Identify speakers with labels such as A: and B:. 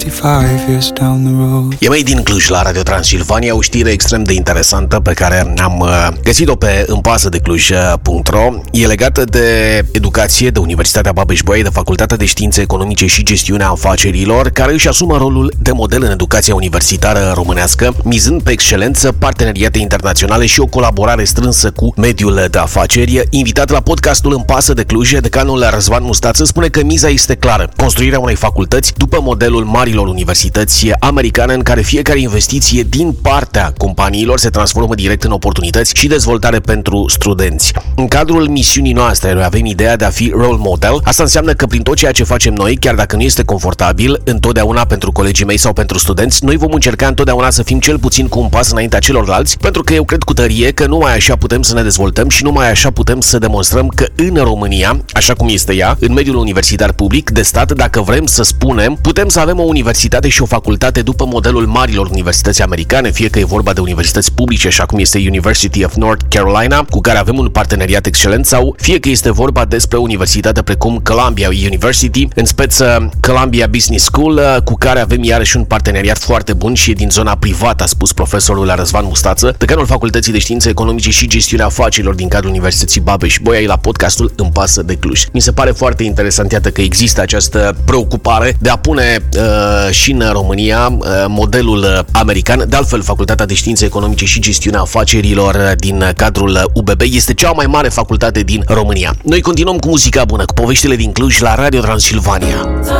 A: 5 years down the road.
B: E mai din Cluj la Radio Transilvania, o știre extrem de interesantă pe care am găsit-o pe împasădecluj.ro. E legată de educație, de Universitatea Babeș-Bolyai, de Facultatea de Științe Economice și Gestiunea Afacerilor, care își asumă rolul de model în educația universitară românească, mizând pe excelență, parteneriate internaționale și o colaborare strânsă cu mediul de afaceri. Invitat la podcastul Îmi pasă de Cluj, decanul Răzvan Mustață spune că miza este clară: construirea unei facultăți după modelul marilor universități americane, în care fiecare investiție din partea companiilor se transformă direct în oportunități și dezvoltare pentru studenți. În cadrul misiunii noastre, noi avem ideea de a fi role model. Asta înseamnă că prin tot ceea ce facem noi, chiar dacă nu este confortabil întotdeauna pentru colegii mei sau pentru studenți, noi vom încerca întotdeauna să fim cel puțin cu un pas înaintea celorlalți, pentru că eu cred cu tărie că numai așa putem să ne dezvoltăm și numai așa putem să demonstrăm că în România, așa cum este ea, în mediul universitar public de stat, dacă vrem să spunem, putem să avem o universitate și o facultate după modelul marilor universități americane, fie că e vorba de universități publice, așa cum este University of North Carolina, cu care avem un parteneriat excelent, sau fie că este vorba despre o universitate precum Columbia University, în speță Columbia Business School, cu care avem iarăși un parteneriat foarte bun și e din zona privată, a spus profesorul Răzvan Mustață, decanul Facultății de Științe Economice și Gestiunea Afacerilor din cadrul Universității Babeș-Bolyai, la podcastul Îmi pasă de Cluj. Mi se pare foarte interesant, iată, că există această preocupare de a pune și în România modelul american. De altfel, Facultatea de Științe Economice și Gestiunea Afacerilor din cadrul UBB este cea mai mare facultate din România. Noi continuăm cu muzica bună, cu poveștile din Cluj la Radio Transilvania.